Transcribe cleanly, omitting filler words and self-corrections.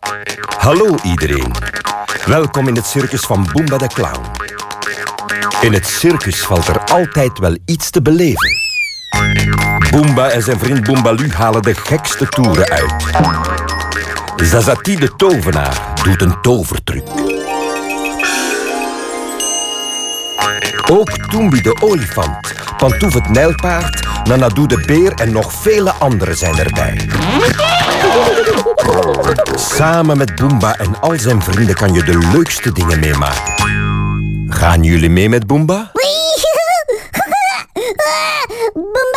Hallo iedereen. Welkom in het circus van Boomba de Clown. In het circus valt er altijd wel iets te beleven. Boomba en zijn vriend Boombaloo halen de gekste toeren uit. Zazati de tovenaar doet een tovertruc. Ook Toombi de olifant, Pantouf het nijlpaard, Nanadou de beer en nog vele anderen zijn erbij. Samen met Boomba en al zijn vrienden kan je de leukste dingen meemaken. Gaan jullie mee met Boomba? Boomba